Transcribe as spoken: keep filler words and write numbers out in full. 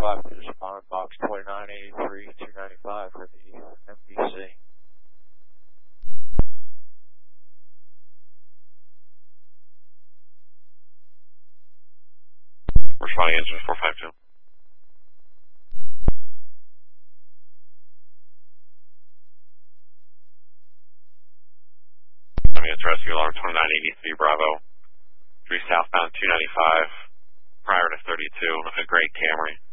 five, respond box twenty-nine eighty-three, two ninety-five for the M D C. Responding engine four five two. I'm going to rescue alarm twenty-nine eighty-three Bravo. three southbound two ninety-five, prior to thirty-two, a gray Camry.